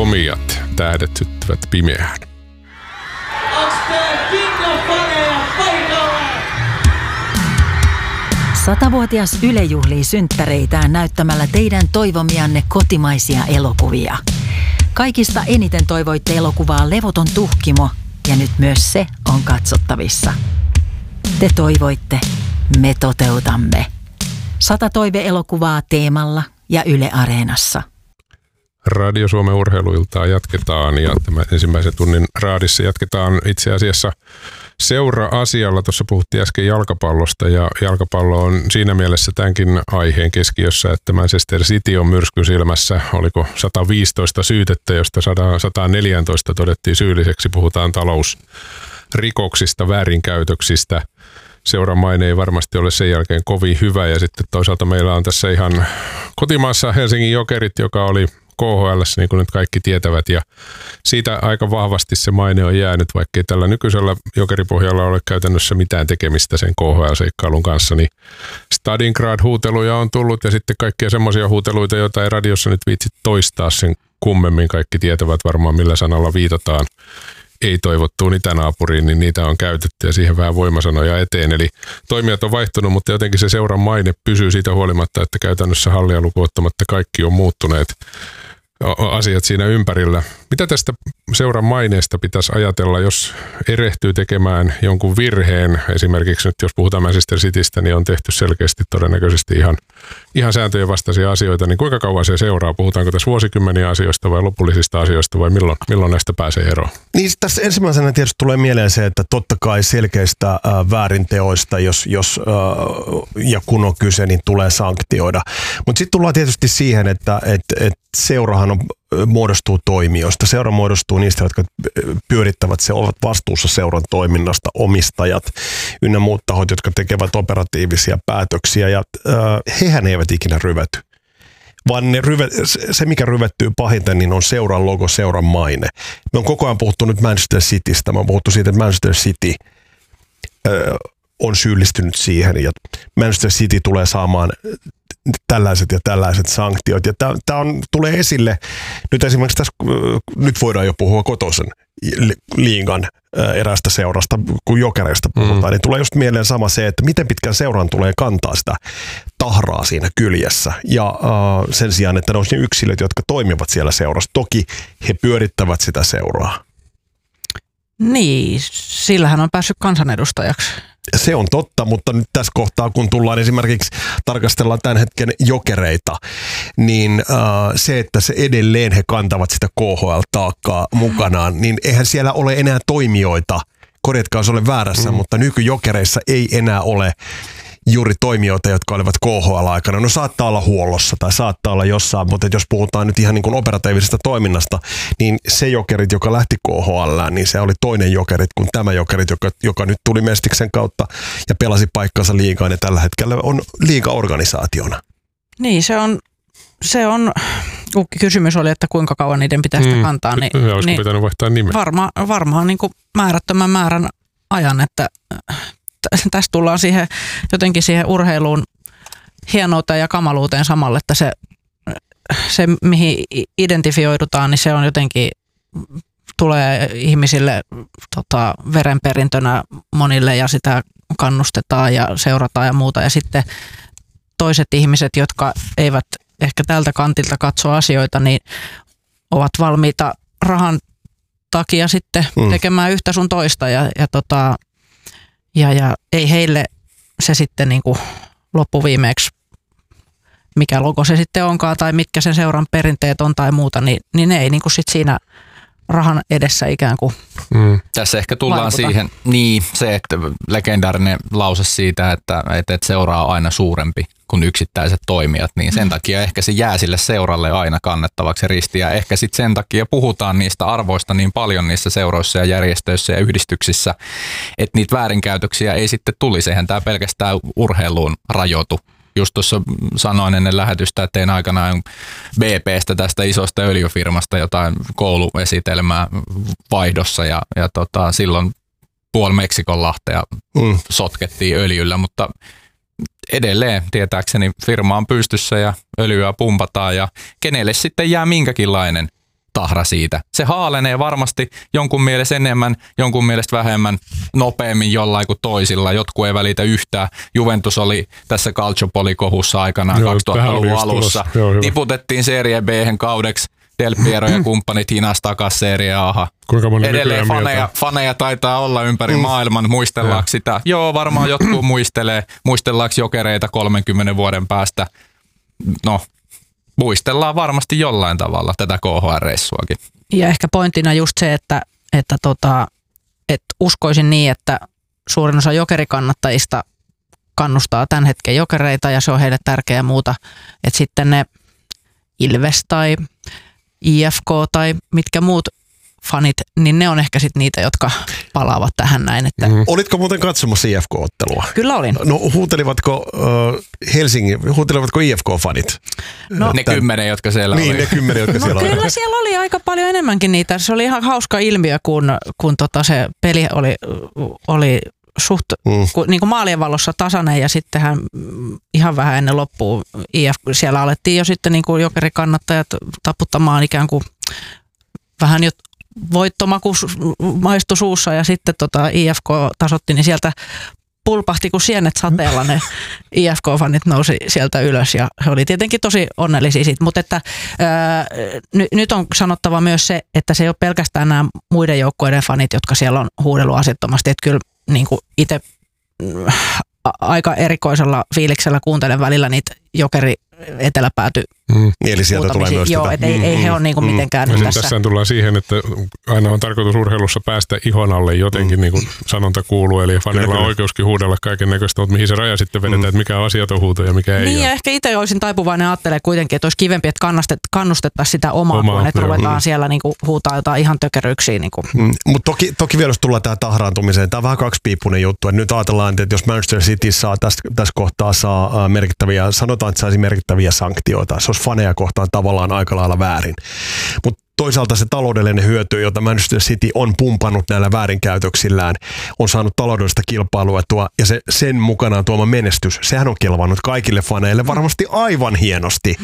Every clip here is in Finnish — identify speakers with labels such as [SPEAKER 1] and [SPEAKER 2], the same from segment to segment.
[SPEAKER 1] Komiat tähdet syttyvät pimeään.
[SPEAKER 2] Onks tää Kinga-faneja paikalla?
[SPEAKER 3] 100-vuotias Yle juhlii synttäreitään näyttämällä teidän toivomianne kotimaisia elokuvia. Kaikista eniten toivoitte elokuvaa Levoton tuhkimo, ja nyt myös se on katsottavissa. Te toivoitte, me toteutamme. 100 toive-elokuvaa Teemalla ja Yle Areenassa.
[SPEAKER 1] Radio Suomen urheiluiltaa jatketaan ja tämän ensimmäisen tunnin raadissa jatketaan itse asiassa seura-asialla. Tuossa puhuttiin äsken jalkapallosta ja jalkapallo on siinä mielessä tämänkin aiheen keskiössä, että Manchester City on myrskyn silmässä. Oliko 115 syytettä, josta 114 todettiin syylliseksi. Puhutaan talousrikoksista, väärinkäytöksistä. Seuran maine ei varmasti ole sen jälkeen kovin hyvä ja sitten toisaalta meillä on tässä ihan kotimaassa Helsingin Jokerit, joka oli KHL:ssä, niin kuin nyt kaikki tietävät, ja siitä aika vahvasti se maine on jäänyt, vaikka ei tällä nykyisellä Jokeripohjalla ole käytännössä mitään tekemistä sen KHL-seikkailun kanssa, niin Stalingrad-huuteluja on tullut ja sitten kaikkia semmoisia huuteluita, joita ei radiossa nyt viitsi toistaa sen kummemmin. Kaikki tietävät varmaan, millä sanalla viitataan ei-toivottuun itänaapuriin, niin niitä on käytetty ja siihen vähän voimasanoja eteen. Eli toimijat on vaihtunut, mutta jotenkin se seuran maine pysyy siitä huolimatta, että käytännössä hallia lukuun ottamatta kaikki on muuttuneet asiat siinä ympärillä. Mitä tästä seuran maineesta pitäisi ajatella, jos erehtyy tekemään jonkun virheen? Esimerkiksi nyt jos puhutaan Manchester Citystä, niin on tehty selkeästi todennäköisesti ihan sääntöjen vastaisia asioita. Niin kuinka kauan se seuraa? Puhutaanko tässä vuosikymmeniä asioista vai lopullisista asioista vai milloin näistä pääsee eroon? Niin
[SPEAKER 4] tässä ensimmäisenä tietysti tulee mieleen se, että totta kai selkeistä väärinteoista, jos ja kun on kyse, niin tulee sanktioida. Mutta sitten tullaan tietysti siihen, että seurahan muodostuu toimijoista. Seura muodostuu niistä, jotka pyörittävät, ovat vastuussa seuran toiminnasta, omistajat ynnä muut tahot, jotka tekevät operatiivisia päätöksiä ja hehän eivät ikinä ryvetty. Vaan se, mikä ryvettyy pahiten, niin on seuran logo, seuran maine. Me on koko ajan puhuttu nyt Manchester Citystä. Me on puhuttu siitä, että Manchester City on syyllistynyt siihen ja Manchester City tulee saamaan tällaiset ja tällaiset sanktiot. Ja tämä tulee esille, nyt esimerkiksi tässä, nyt voidaan jo puhua kotoisen liigan eräästä seurasta, kun Jokereista puhutaan, niin tulee just mieleen sama se, että miten pitkään seuran tulee kantaa sitä tahraa siinä kyljessä. Ja sen sijaan, että ne on yksilöt, jotka toimivat siellä seurassa. Toki he pyörittävät sitä seuraa.
[SPEAKER 5] Niin, sillä hän on päässyt kansanedustajaksi.
[SPEAKER 4] Se on totta, mutta nyt tässä kohtaa, kun tullaan esimerkiksi tarkastellaan tämän hetken Jokereita, niin se, että se edelleen he kantavat sitä KHL-taakkaa mukanaan, niin eihän siellä ole enää toimijoita, korjatkaa jos olen väärässä, mutta nykyjokereissa ei enää ole juuri toimijoita, jotka olivat KHL-aikana. No saattaa olla huollossa tai saattaa olla jossain, mutta jos puhutaan nyt ihan niin kuin operatiivisesta toiminnasta, niin se Jokerit, joka lähti KHL:ään, niin se oli toinen Jokerit kuin tämä Jokerit, joka nyt tuli Mestiksen kautta ja pelasi paikkansa liigaan ja tällä hetkellä on liigaorganisaationa.
[SPEAKER 5] Niin, se on kun kysymys oli, että kuinka kauan niiden pitää sitä kantaa.
[SPEAKER 1] Olisiko pitänyt vaihtaa nimeä?
[SPEAKER 5] Varmaan niin kuin määrättömän määrän ajan, että tässä tullaan jotenkin siihen urheiluun hienouteen ja kamaluuteen samalle, että se mihin identifioidutaan, niin se on jotenkin, tulee ihmisille verenperintönä monille ja sitä kannustetaan ja seurataan ja muuta. Ja sitten toiset ihmiset, jotka eivät ehkä tältä kantilta katso asioita, niin ovat valmiita rahan takia sitten tekemään yhtä sun toista ja ei heille se sitten niin kuin loppuviimeeksi, mikä logo se sitten onkaan tai mitkä sen seuran perinteet on tai muuta, niin ne ei niin kuin sit siinä rahan edessä ikään kuin
[SPEAKER 6] Tässä ehkä tullaan siihen, se, että legendaarinen lause siitä, että seura on aina suurempi kuin yksittäiset toimijat, niin sen takia ehkä se jää sille seuralle aina kannettavaksi risti. Ja ehkä sitten sen takia puhutaan niistä arvoista niin paljon niissä seuroissa ja järjestöissä ja yhdistyksissä, että niitä väärinkäytöksiä ei sitten tulisi. Eihän tämä pelkästään urheiluun rajoitu. Just tuossa sanoin ennen lähetystä, että tein aikanaan BP:stä tästä isosta öljyfirmasta jotain kouluesitelmää vaihdossa ja silloin puoli Meksikonlahtea sotkettiin öljyllä, mutta edelleen tietääkseni firma on pystyssä ja öljyä pumpataan ja kenelle sitten jää minkäkinlainen tahra siitä. Se haalenee varmasti jonkun mielestä enemmän, jonkun mielestä vähemmän, nopeammin jollain kuin toisilla. Jotkut ei välitä yhtään. Juventus oli tässä Calciopoli-kohussa aikanaan 2000-luvun alussa. Tiputettiin Serie B:hen kaudeksi. Del Piero ja kumppanit hinas takas Serie A:han. Edelleen faneja taitaa olla ympäri maailman. Muistellaanko sitä? Joo, varmaan jotkut muistelee. Muistellaanko Jokereita 30 vuoden päästä? No, muistellaan varmasti jollain tavalla tätä KHL-reissuakin.
[SPEAKER 5] Ja ehkä pointtina just se, että uskoisin niin, että suurin osa jokerikannattajista kannustaa tämän hetken Jokereita ja se on heille tärkeää muuta. Että sitten ne Ilves tai IFK tai mitkä muut fanit, niin ne on ehkä sitten niitä, jotka palaavat tähän näin. Että
[SPEAKER 4] Olitko muuten katsomassa IFK-ottelua?
[SPEAKER 5] Kyllä olin.
[SPEAKER 4] No huutelivatko IFK-fanit?
[SPEAKER 5] No,
[SPEAKER 6] ne 10, jotka siellä oli.
[SPEAKER 4] Niin, ne 10, jotka siellä oli.
[SPEAKER 5] Kyllä siellä oli aika paljon enemmänkin niitä. Se oli ihan hauska ilmiö, kun se peli oli suht niin kuin maalien valossa tasainen ja sittenhän ihan vähän ennen loppua siellä alettiin jo sitten niin kuin jokerikannattajat taputtamaan ikään kuin vähän jo voittomaku maistui suussa ja sitten IFK tasotti, niin sieltä pulpahti kuin sienet sateella ne IFK-fanit nousi sieltä ylös ja he oli tietenkin tosi onnellisia siitä, mutta että nyt on sanottava myös se, että se ei ole pelkästään nämä muiden joukkueiden fanit, jotka siellä on huudellut asettomasti, että kyllä niin kuin itse aika erikoisella fiiliksellä kuuntelen välillä niitä Jokeri eteläpääty.
[SPEAKER 4] Eli sieltä tulee myös
[SPEAKER 5] joo,
[SPEAKER 4] tätä.
[SPEAKER 5] Ei he ole niinku mitenkään tässä.
[SPEAKER 1] Tässä tullaan siihen, että aina on tarkoitus urheilussa päästä ihon alle jotenkin, niin kuin sanonta kuuluu. Eli faneilla on oikeuskin huudella kaiken näköistä, mutta mihin se raja sitten vedetään, että mikä on asiaton huuto ja mikä ei
[SPEAKER 5] niin,
[SPEAKER 1] ole.
[SPEAKER 5] Ja ehkä itse olisin taipuvainen ajattelemaan kuitenkin, että olisi kivempi, että kannustettaisiin sitä omaa kuin että ruvetaan siellä niinku huutaa jotain ihan tökerryksiä. Niinku.
[SPEAKER 4] Mutta toki vielä jos tullaan tähän tahraantumiseen, tämä on vähän kaksipiippunen juttu. Että nyt ajatellaan, että jos Manchester City saa tässä kohtaa merkittäviä, sanotaan, että saisi merkittäviä sanktioita. Se olisi faneja kohtaan tavallaan aika lailla väärin. Mutta toisaalta se taloudellinen hyöty, jota Manchester City on pumpannut näillä väärinkäytöksillään, on saanut taloudellista kilpailuetua ja sen mukanaan tuoma menestys, sehän on kelvannut kaikille faneille varmasti aivan hienosti.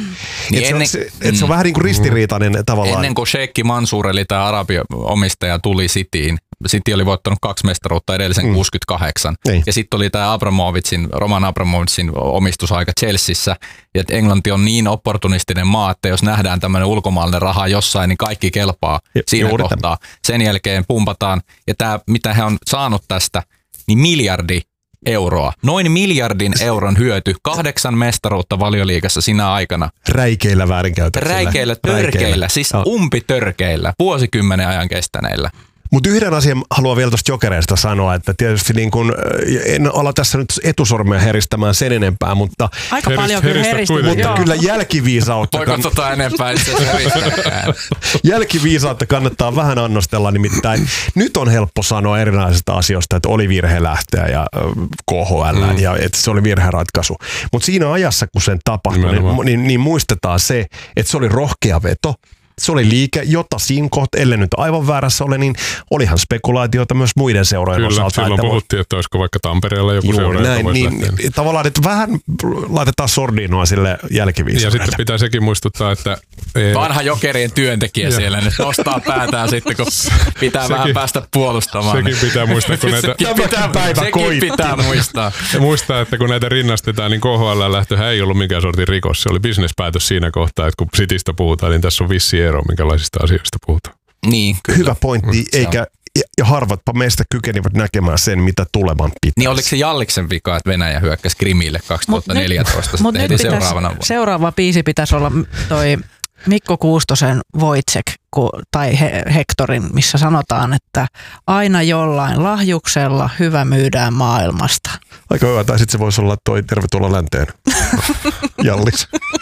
[SPEAKER 4] Se on vähän niin kuin ristiriitainen tavallaan.
[SPEAKER 6] Ennen kuin Sheikh Mansour eli tämä Arabia-omistaja tuli Cityin, City oli voittanut 2 mestaruutta edellisen 68. Niin. Ja sitten oli tämä Roman Abramovicin omistusaika Chelseassa. Ja Englanti on niin opportunistinen maa, että jos nähdään tämmöinen ulkomaalainen raha jossain, niin kaikki kelpaa siinä kohtaa. Sen jälkeen pumpataan. Ja tämä, mitä he on saanut tästä, niin miljardi euroa. Noin miljardin euron hyöty. 8 mestaruutta Valioliigassa sinä aikana.
[SPEAKER 4] Räikeillä väärinkäytöksillä.
[SPEAKER 6] Törkeillä. Siis umpitörkeillä. Vuosikymmenen ajan kestäneillä.
[SPEAKER 4] Mutta yhden asian haluan vielä tuosta Jokereista sanoa, että tietysti niin kun, en ala tässä nyt etusormea heristämään sen enempää, mutta
[SPEAKER 5] aika paljon kyllä
[SPEAKER 4] mutta kyllä jälkiviisautta.
[SPEAKER 6] Voiko enempää itse
[SPEAKER 4] jälkiviisautta kannattaa vähän annostella, nimittäin nyt on helppo sanoa erinäisistä asioista, että oli virhe lähteä ja KHL ja että se oli virheratkaisu. Mutta siinä ajassa, kun sen tapahtui, niin muistetaan se, että se oli rohkea veto. Se oli liike, jota siinä kohtaa, ellei nyt aivan väärässä ole, niin olihan spekulaatioita myös muiden seurojen osalta.
[SPEAKER 1] Kyllä, silloin puhuttiin, että olisiko vaikka Tampereella joku seura, joka voisi lähteä.
[SPEAKER 4] Tavallaan, että vähän laitetaan sordiinoa sille jälkiviisaudelle.
[SPEAKER 1] Ja sitten pitää sekin muistuttaa, että
[SPEAKER 6] vanha Jokerien työntekijä siellä nyt nostaa päätään sitten, kun pitää vähän päästä puolustamaan.
[SPEAKER 1] Sekin pitää muistaa, kun näitä
[SPEAKER 6] sekin pitää muistaa.
[SPEAKER 1] Ja muistaa, että kun näitä rinnastetaan, niin KHL-lähtöhän ei ollut mikään sortin rikos. Se oli bisnespäätös siinä kohtaa, että kun Citystä puhutaan, niin tässä on vissi ero, minkälaisista asioista puhutaan.
[SPEAKER 6] Niin, kyllä.
[SPEAKER 4] Hyvä pointti, ja harvatpa meistä kykenivät näkemään sen, mitä tuleman pitäisi.
[SPEAKER 6] Niin oliko se Jalliksen vika, että Venäjä hyökkäsi Krimille 2014 sitten heti seuraavana vuonna?
[SPEAKER 5] Seuraava biisi pitäisi olla toi Mikko Kuustosen Wojciech tai Hektorin, missä sanotaan, että aina jollain lahjuksella hyvä myydään maailmasta.
[SPEAKER 4] Aika hyvä, tai sitten se voisi olla toi Tervetuloa länteen. Jallis.